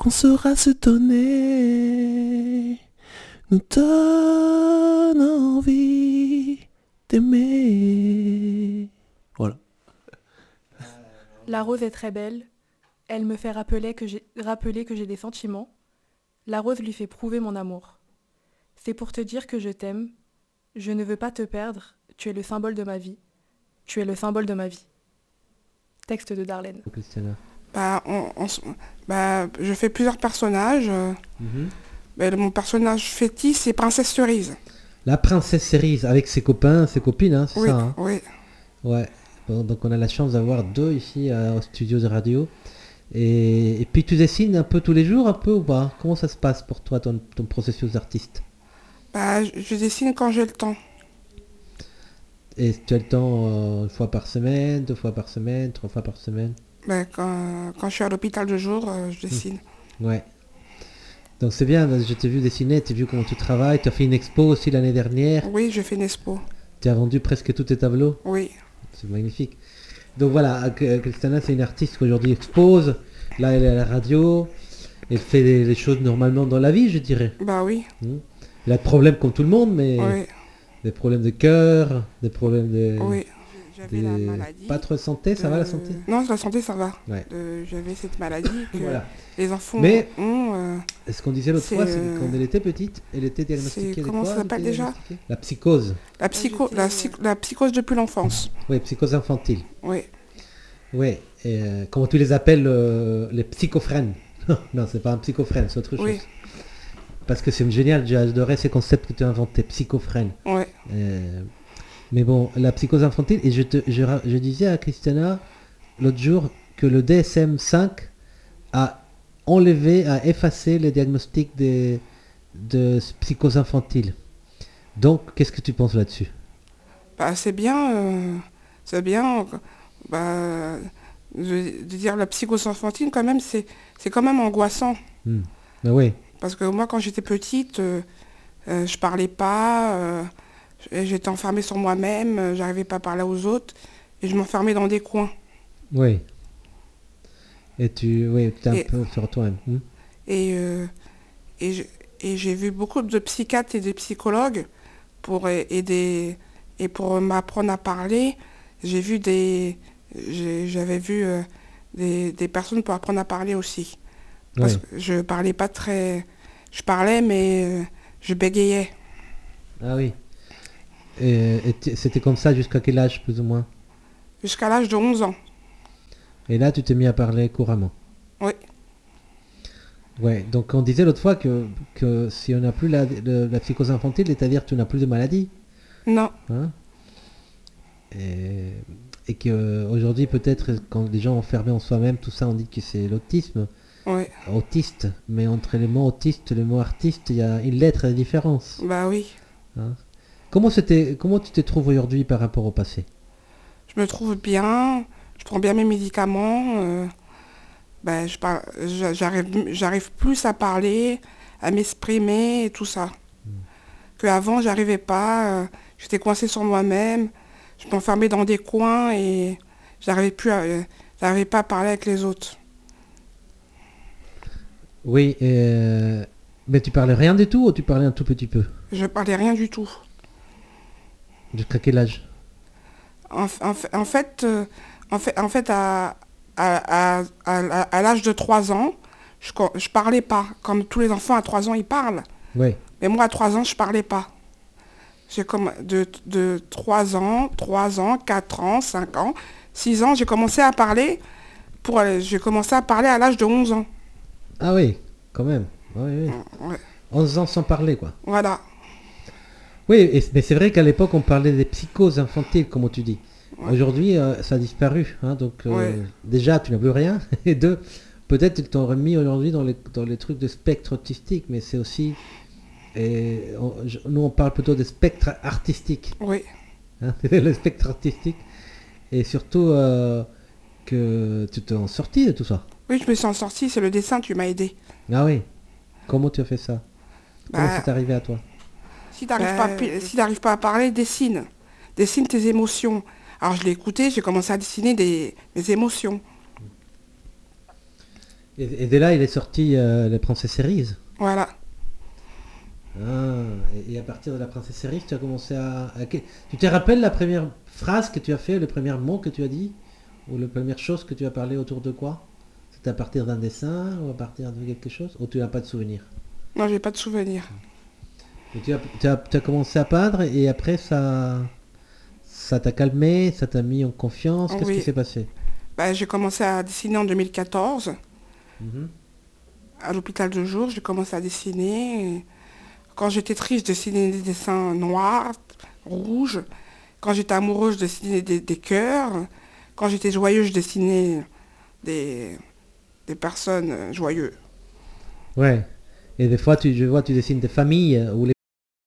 qu'on saura se donner, nous donne envie d'aimer. Voilà. La rose est très belle. Elle me fait rappeler que j'ai des sentiments. La rose lui fait prouver mon amour. C'est pour te dire que je t'aime. Je ne veux pas te perdre. Tu es le symbole de ma vie. Tu es le symbole de ma vie. Texte de Darlene. Christiana. Je fais plusieurs personnages. Mon personnage fétiche, c'est Princesse Cerise. La princesse Cerise avec ses copains, ses copines, hein, c'est Oui, ça hein. oui. Ouais. Bon, donc on a la chance d'avoir deux ici au studio de radio. Et puis tu dessines un peu tous les jours, un peu ou pas? Comment ça se passe pour toi, ton processus d'artiste? Je dessine quand j'ai le temps. Et tu as le temps une fois par semaine, 2 fois par semaine, 3 fois par semaine? Quand je suis à l'hôpital de jour, je dessine. Ouais. Donc c'est bien, je t'ai vu dessiner, tu as vu comment tu travailles, tu as fait une expo aussi l'année dernière. Oui, je fais une expo. Tu as vendu presque tous tes tableaux. Oui. C'est magnifique. Donc voilà, Christiana c'est une artiste qui aujourd'hui expose, là elle est à la radio, elle fait les choses normalement dans la vie je dirais. Bah oui. Elle a des problèmes comme tout le monde, mais oui. Des problèmes de cœur, des problèmes de... Oui. J'avais la maladie. Pas trop de santé, ça va la santé? Non, la santé ça va. Ouais. J'avais cette maladie que voilà. Les enfants ont... ce qu'on disait l'autre fois, c'est que quand elle était petite, elle était diagnostiquée avec comment ça s'appelle déjà? La psychose. La psychose depuis l'enfance. Oui, psychose infantile. Oui. Oui, et comment tu les appelles les psychophrènes? Non, c'est pas un psychophrène, c'est autre chose. Oui. Parce que c'est génial, j'ai adoré ces concepts que tu as inventés, psychophrène. Ouais. Mais bon, la psychose infantile, et je disais à Christiana l'autre jour que le DSM-5 a effacé les diagnostics de psychose infantile. Donc, qu'est-ce que tu penses là-dessus? C'est bien, de dire la psychose infantile quand même, c'est quand même angoissant. Ben oui. Parce que moi, quand j'étais petite, je parlais pas, j'étais enfermée sur moi-même, j'arrivais pas à parler aux autres, et je m'enfermais dans des coins. Oui. Et tu es un peu sur toi-même. Et j'ai vu beaucoup de psychiatres et de psychologues pour aider et pour m'apprendre à parler. J'avais vu des personnes pour apprendre à parler aussi. Parce que je parlais pas très... Je parlais, mais je bégayais. Ah oui. Et c'était comme ça jusqu'à quel âge, plus ou moins? Jusqu'à l'âge de 11 ans. Et là, tu t'es mis à parler couramment? Oui. Ouais, donc on disait l'autre fois que si on n'a plus la psychose infantile, c'est-à-dire que tu n'as plus de maladie. Non. Hein? Et qu'aujourd'hui, peut-être, quand les gens ont fermé en soi-même, tout ça, on dit que c'est l'autisme. Oui. Autiste, mais entre les mots autiste et le mot artiste, il y a une lettre de différence. Bah oui. Hein? Comment tu te trouves aujourd'hui par rapport au passé? Je me trouve bien, je prends bien mes médicaments, j'arrive plus à parler, à m'exprimer et tout ça. Qu'avant, j'arrivais pas, j'étais coincée sur moi-même, je m'enfermais dans des coins et j'arrivais pas à parler avec les autres. Oui, mais tu parlais rien du tout ou tu parlais un tout petit peu? Je parlais rien du tout. Jusqu'à quel âge? En fait, à l'âge de 3 ans, je parlais pas. Comme tous les enfants à 3 ans, ils parlent. Oui. Mais moi, à 3 ans, je parlais pas. J'ai comme de 3 ans, 4 ans, 5 ans, 6 ans, j'ai commencé à parler. J'ai commencé à parler à l'âge de 11 ans. Ah oui, quand même. Oui. Ouais. 11 ans sans parler, quoi. Voilà. Oui, mais c'est vrai qu'à l'époque, on parlait des psychoses infantiles, comme tu dis. Ouais. Aujourd'hui, ça a disparu. Hein, donc, déjà, tu n'as plus rien. Et deux, peut-être qu'ils t'ont remis aujourd'hui dans les trucs de spectre autistique, mais c'est aussi... nous, on parle plutôt de spectre artistique. Oui. Hein, le spectre artistique. Et surtout, que tu t'es en sorti de tout ça. Oui, je me suis en sortie. C'est le dessin qui m'a aidé. Ah oui. Comment tu as fait ça? Comment c'est arrivé à toi? Si tu n'arrives pas à parler, dessine. Dessine tes émotions. Alors je l'ai écouté, j'ai commencé à dessiner mes émotions. Et dès là, il est sorti les Princess Series. Voilà. Ah, et à partir de la Princess Series, tu as commencé Tu te rappelles la première phrase que tu as fait, le premier mot que tu as dit? Ou la première chose que tu as parlé autour de quoi? C'était à partir d'un dessin ou à partir de quelque chose? Ou tu n'as pas de souvenir? Non, j'ai pas de souvenir. Et tu as commencé à peindre et après ça t'a calmé, ça t'a mis en confiance. Qu'est-ce qui Oui. s'est passé? Bah, j'ai commencé à dessiner en 2014. Mhm. À l'hôpital de jour, j'ai commencé à dessiner. Et quand j'étais triste, je dessinais des dessins noirs, rouges. Quand j'étais amoureuse, je dessinais des cœurs. Quand j'étais joyeuse, je dessinais des, des personnes joyeuses. Ouais. Et des fois, je vois, tu dessines des familles où